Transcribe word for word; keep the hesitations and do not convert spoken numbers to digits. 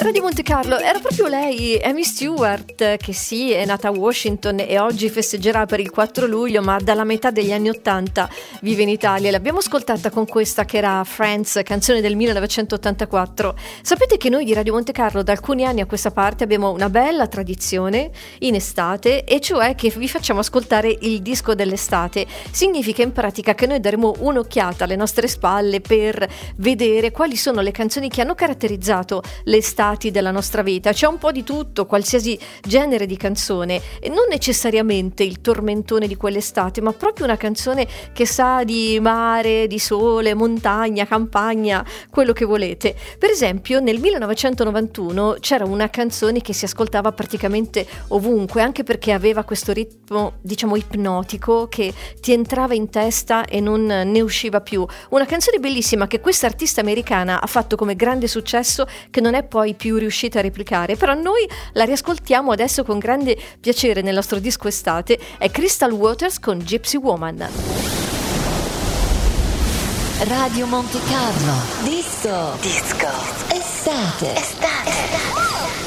Radio Monte Carlo era proprio lei, Amy Stewart, che sì, è nata a Washington e oggi festeggerà per il quattro luglio, ma dalla metà degli anni ottanta vive in Italia. L'abbiamo ascoltata con questa che era Friends, canzone del millenovecentottantaquattro. Sapete che noi di Radio Monte Carlo da alcuni anni a questa parte abbiamo una bella tradizione in estate, e cioè che vi facciamo ascoltare il disco dell'estate. Significa in pratica che noi daremo un'occhiata alle nostre spalle per vedere quali sono le canzoni che hanno caratterizzato le estati della nostra vita. C'è un po' di tutto, qualsiasi genere di canzone, e non necessariamente il tormentone di quell'estate, ma proprio una canzone che sa di mare, di sole, montagna, campagna, quello che volete. Per esempio nel millenovecentonovantuno c'era una canzone che si ascoltava praticamente ovunque, anche perché aveva questo ritmo, diciamo, ipnotico che ti entrava in testa e non ne usciva più. Una canzone bellissima che questa artista americana ha fatto come grande successo, che non è poi più riuscita a replicare, però noi la riascoltiamo adesso con grande piacere nel nostro disco estate. È Crystal Waters con Gypsy Woman. Radio Monte Carlo. Disco. Disco. Estate. Estate. Estate.